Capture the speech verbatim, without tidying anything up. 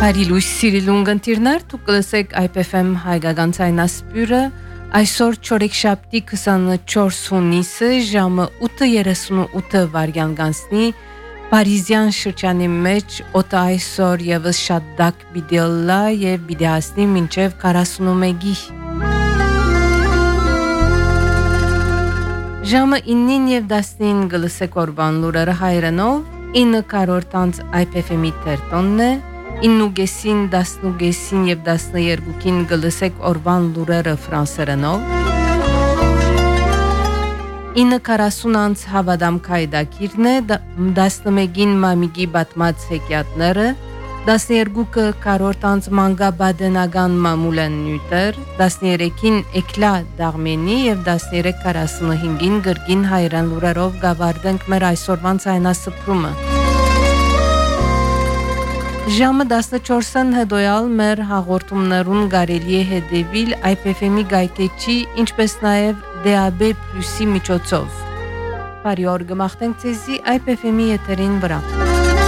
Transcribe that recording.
Բարիլույս սիրիլուն գնտիրներ, դուք կլսեք I P F M հայկական ցայնասպյուրը, այսօր չորեքշաբթի քսանչորս հունիսը ժամը ութ երեսունութ վայրկյան գանցնի, Փարիզյան շրջանի մեջ օտը այսօր եւս շատ դակ բիդելլա եւ բիդեասնի մինչեւ քառասունմեկի Ժամը իննին եւ դասնին գլսեք օրվան լուրերը հայրենով, ինը կարորտանց I P F M-ի տերտոնն է, իննուգեսին, դասնուգեսին եւ դասներկուքին գլսեք օրվան լուրերը ֆրանսերենով, ինը քառասուն անց հավադամ կայդակիրն է, դասնմեկին մամիգի բատմած հեկյատները, դասներկուքը կարորտ անց մանգաբադենական մամուլեն նյութեր, դասներեկին էկլա դաղմենի եւ դասներեք քառասունհինգին գրգին հայրան լուրերով գավարդենք մեր այսօրվան ցայնասպրումը։ Ժամը տասնչորսն հետոյալ մեր հաղորդումներուն կարելի է հետևել I P F M-ի գայթեջի, ինչպես նաև D A B plus-ի միջոցով։ Բարի օր գմախտենք ձեզի I P F M-ի եթերին վրա։